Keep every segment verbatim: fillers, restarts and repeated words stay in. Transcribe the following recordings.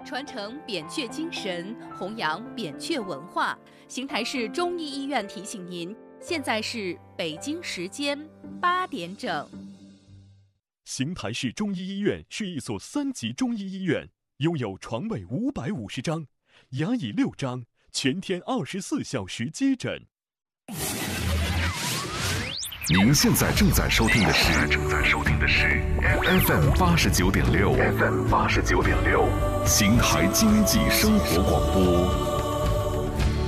传承扁鹊精神，弘扬扁鹊文化。邢台市中医医院提醒您，现在是北京时间八点整。 邢台市中医医院是一所三级中医医院，拥有床位五百五十张，牙椅六张，全天二十四小时接诊。 您现在正在收听的是正在收听的是 F M 八十九点六 F M 八十九点六邢台经济生活广播。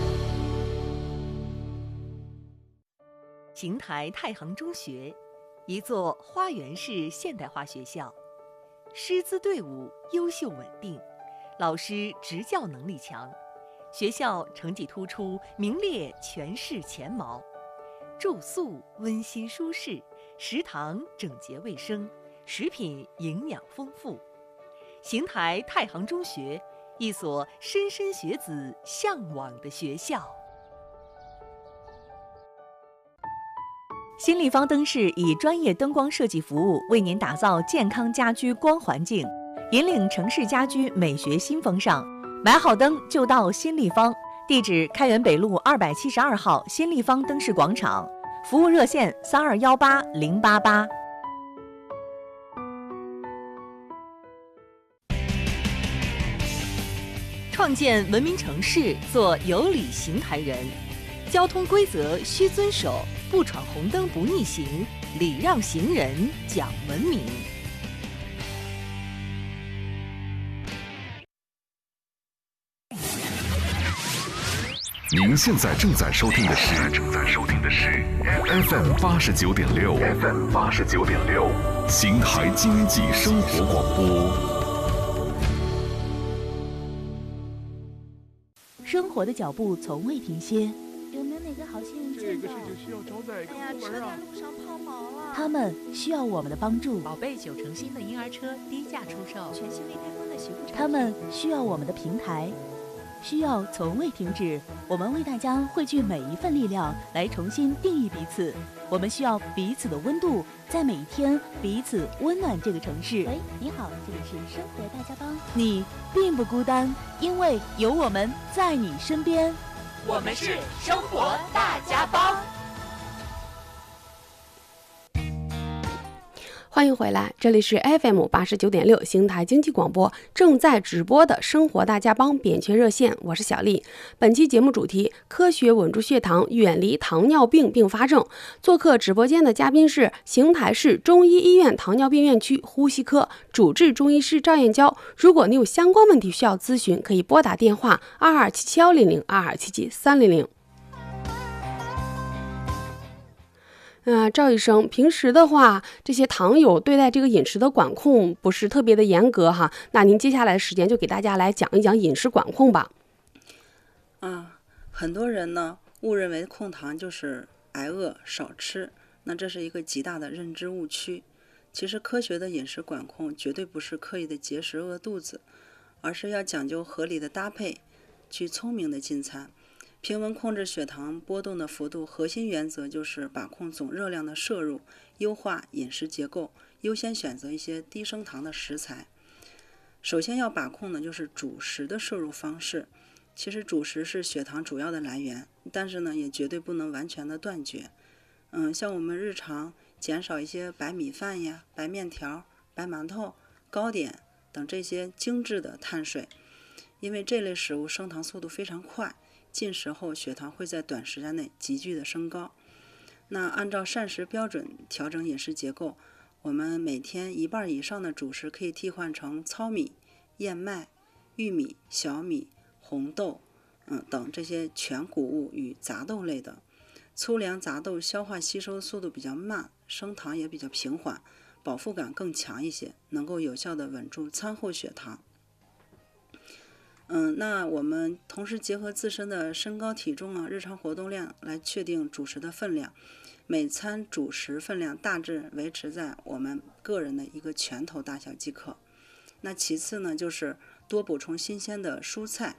邢台太行中学，一座花园式现代化学校，师资队伍优秀稳定，老师执教能力强，学校成绩突出，名列全市前茅。住宿温馨舒适，食堂整洁卫生，食品营养丰富。邢台太行中学，一所莘莘学子向往的学校。新立方灯饰以专业灯光设计服务，为您打造健康家居光环境，引领城市家居美学新风尚。买好灯就到新立方。地址：开元北路二百七十二号新立方灯饰广场，服务热线三二幺八零八八。创建文明城市，做有礼邢台人。交通规则需遵守，不闯红灯不逆行，礼让行人讲文明。 您现在正在收听的是正在收听的是 F M 八十九点六 F M 八十九点六邢台经济生活广播。 生活的脚步从未停歇， 有没有哪个好心人见到？ 这个事情需要招待， 哎呀，车在路上抛锚了。 他们需要我们的帮助。 宝贝九成新的婴儿车低价出售， 全新未开封的徐福。 他们需要我们的平台。需要从未停止，我们为大家汇聚每一份力量，来重新定义彼此。我们需要彼此的温度，在每一天彼此温暖这个城市。 喂，你好，这里是生活大家帮。 你并不孤单，因为有我们在你身边。 我们是生活大家帮。 欢迎回来，这里是 F M 八十九点六邢台经济广播正在直播的生活大家帮扁鹊热线，我是小丽。本期节目主题：科学稳住血糖，远离糖尿病并发症。做客直播间的嘉宾是邢台市中医医院糖尿病院区呼吸科主治中医师赵艳娇。如果你有相关问题需要咨询，可以拨打电话二二七七幺零零二二七七三零零。嗯、呃，赵医生，平时的话，这些糖友对待这个饮食的管控不是特别的严格哈。那您接下来的时间就给大家来讲一讲饮食管控吧。 啊，很多人呢误认为控糖就是挨饿少吃，那这是一个极大的认知误区。其实科学的饮食管控绝对不是刻意的节食饿肚子，而是要讲究合理的搭配，去聪明的进餐。平稳控制血糖波动的幅度，核心原则就是把控总热量的摄入，优化饮食结构，优先选择一些低升糖的食材。首先要把控的就是主食的摄入方式。其实主食是血糖主要的来源，但是呢，也绝对不能完全的断绝。嗯，像我们日常减少一些白米饭呀、白面条、白馒头、糕点等这些精致的碳水，因为这类食物升糖速度非常快。进食后血糖会在短时间内急剧的升高。那按照膳食标准调整饮食结构，我们每天一半以上的主食可以替换成糙米、燕麦、玉米、小米、红豆、嗯、等这些全谷物与杂豆类的。粗粮杂豆消化吸收速度比较慢，升糖也比较平缓，饱腹感更强一些，能够有效的稳住餐后血糖。嗯，那我们同时结合自身的身高体重啊、日常活动量来确定主食的分量。每餐主食分量大致维持在我们个人的一个拳头大小即可。那其次呢，就是多补充新鲜的蔬菜，